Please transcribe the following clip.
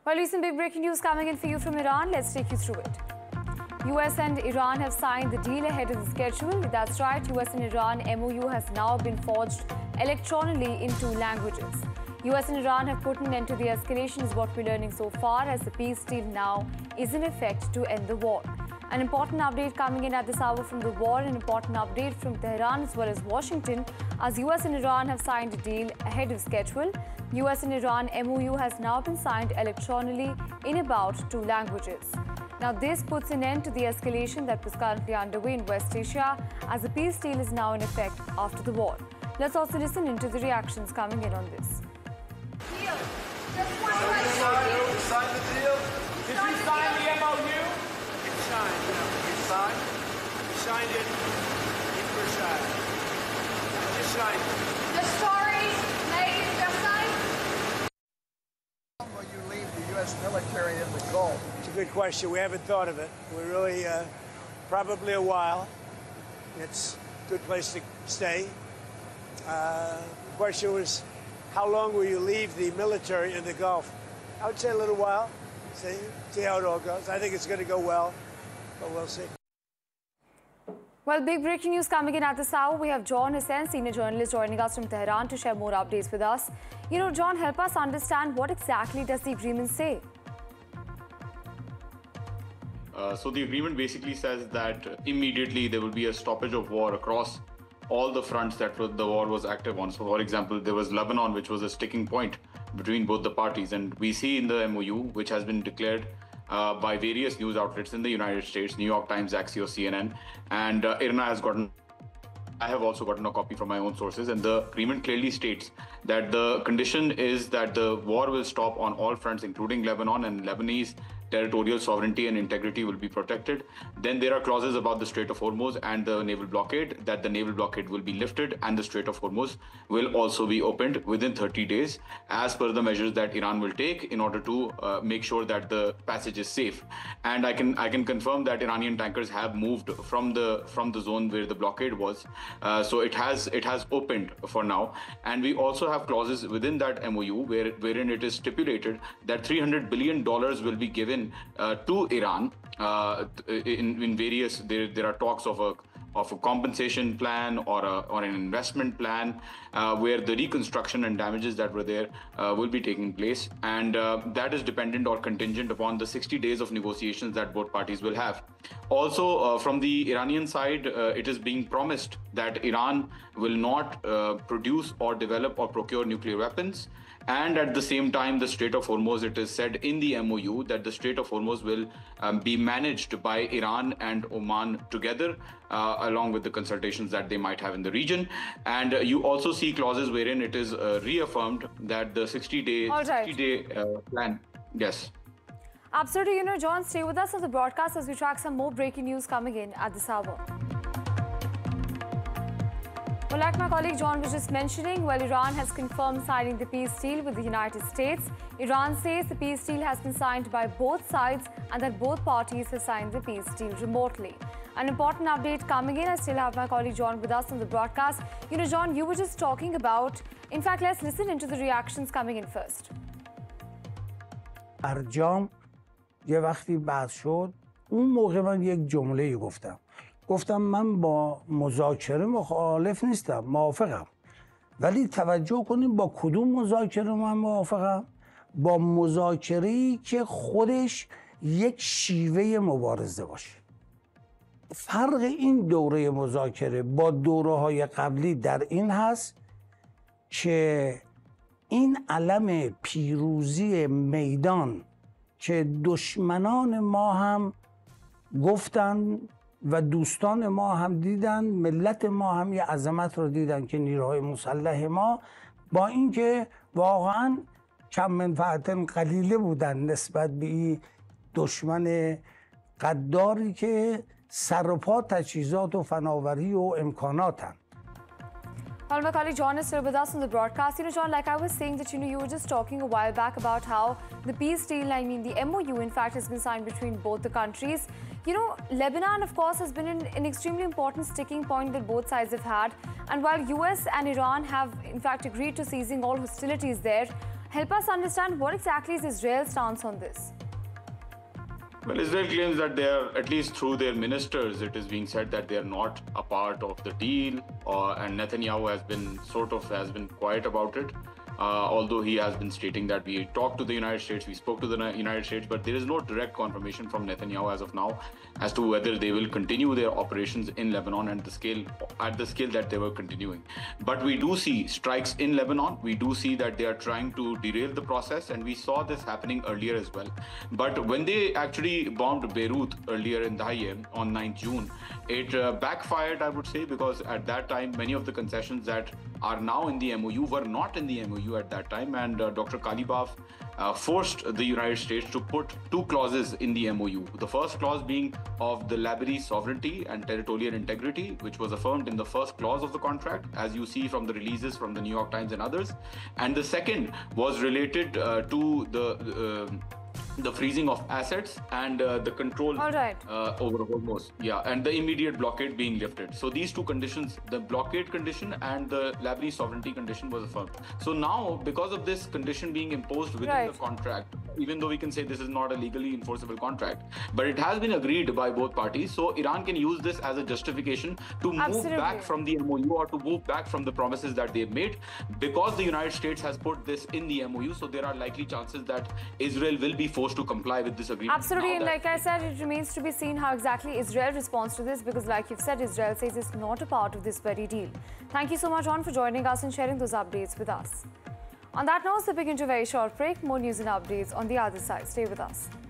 Well, recent big breaking news coming in for you from Iran. Let's take you through it. US and Iran have signed the deal ahead of the schedule. That's right, US and Iran MOU has now been forged electronically in 2 languages. US and Iran have put an end to the escalation is what we're learning so far, as the peace deal now is in effect to end the war. An important update coming in at this hour from the war, an important update from Tehran as well as Washington, as US and Iran have signed a deal ahead of schedule. US and Iran MOU has now been signed electronically in about 2 languages. Now, this puts an end to the escalation that was currently underway in West Asia, as the peace deal is now in effect after the war. Let's also listen into the reactions coming in on this. Deal. Just one question. You signed the deal? Did you sign the MOU? It's signed. You signed? You signed it in Versailles. You signed it. The stories made just signed. How long will you leave the U.S. military in the Gulf? It's a good question. We haven't thought of it. We're really probably a while. It's a good place to stay. The question was, how long will you leave the military in the Gulf? I would say a little while. See how it all goes. I think it's going to go well, but we'll see. Well, big breaking news coming in at this hour. We have John Hussain, senior journalist, joining us from Tehran to share more updates with us. You know, John, help us understand what exactly does the agreement say? So the agreement basically says that immediately there will be a stoppage of war across all the fronts that the war was active on. So, for example, there was Lebanon, which was a sticking point between both the parties. And we see in the MOU, which has been declared by various news outlets in the United States, New York Times, Axios, CNN, and IRNA has gotten. I have also gotten a copy from my own sources, and the agreement clearly states that the condition is that the war will stop on all fronts, including Lebanon, and Lebanese territorial sovereignty and integrity will be protected. Then there are clauses about the Strait of Hormuz and the naval blockade, that the naval blockade will be lifted and the Strait of Hormuz will also be opened within 30 days, as per the measures that Iran will take in order to make sure that the passage is safe. And I can confirm that Iranian tankers have moved from the zone where the blockade was. So it has opened for now. And we also have clauses within that MOU wherein it is stipulated that $300 billion will be given to Iran in various. There are talks of a compensation plan or an investment plan where the reconstruction and damages that were there will be taking place, and that is dependent or contingent upon the 60 days of negotiations that both parties will have. Also, from the Iranian side, it is being promised that Iran will not produce or develop or procure nuclear weapons. And at the same time, the Strait of Hormuz, it is said in the MOU that the Strait of Hormuz will be managed by Iran and Oman together, along with the consultations that they might have in the region. And you also see clauses wherein it is reaffirmed that the 60-day plan. Yes. Absolutely. You know, John, stay with us on the broadcast as we track some more breaking news coming in at this hour. Well, like my colleague John was just mentioning, well, Iran has confirmed signing the peace deal with the United States. Iran says the peace deal has been signed by both sides and that both parties have signed the peace deal remotely. An important update coming in. I still have my colleague John with us on the broadcast. You know, John, you were just talking about, in fact, let's listen into the reactions coming in first. ارجام یه وقتی بحث شد، اون موقع من یک جمله‌ای گفتم من با مذاکره مخالف نیستم، موافقم. ولی توجه کنیم با کدوم مذاکره من موافقم؟ با مذاکره‌ای که خودش یک شیوه مبارزه باشه. فرق این دوره مذاکره با دوره‌های قبلی در این هست که این علم پیروزی میدان که دشمنان ما هم گفتن و دوستان ما هم دیدن، ملت ما هم یه عظمت رو دیدن که نیروهای مسلح ما با اینکه واقعا کم منفعت قلیله بودن نسبت به این دشمن غداری که سر و پا تجهیزات و فناوری و امکاناتن. Well, my colleague John is still with us on the broadcast. You know, John, like I was saying that, you were just talking a while back about how the peace deal, the MOU, in fact, has been signed between both the countries. You know, Lebanon, of course, has been an extremely important sticking point that both sides have had. And while US and Iran have, in fact, agreed to ceasing all hostilities there, Help us understand what exactly is Israel's stance on this. Well, Israel claims that they are, at least through their ministers, it is being said that they are not a part of the deal, and Netanyahu has been quiet about it. Although he has been stating that we talked to the United States, we spoke to the United States, but there is no direct confirmation from Netanyahu as of now as to whether they will continue their operations in Lebanon at the scale that they were continuing. But we do see strikes in Lebanon. We do see that they are trying to derail the process, and we saw this happening earlier as well. But when they actually bombed Beirut earlier in the Hayem on 9th June, it backfired, I would say, because at that time, many of the concessions that are now in the MOU were not in the MOU at that time, and Dr. Kalibaf forced the United States to put two clauses in the MOU. The first clause being of the Lebanese sovereignty and territorial integrity, which was affirmed in the first clause of the contract, as you see from the releases from the New York Times and others. And the second was related to the freezing of assets and the control over Hormuz. Yeah, and the immediate blockade being lifted. So these two conditions, the blockade condition and the Lebanese sovereignty condition, was affirmed. So now, because of this condition being imposed within the contract, even though we can say this is not a legally enforceable contract, but it has been agreed by both parties. So Iran can use this as a justification to move back from the MOU or to move back from the promises that they've made, because the United States has put this in the MOU. So there are likely chances that Israel will be forced to comply with this agreement. Absolutely, and like I said, it remains to be seen how exactly Israel responds to this, because like you've said, Israel says it's not a part of this very deal. Thank you so much, Ron, for joining us and sharing those updates with us. On that note, we begin to a very short break. More news and updates on the other side. Stay with us.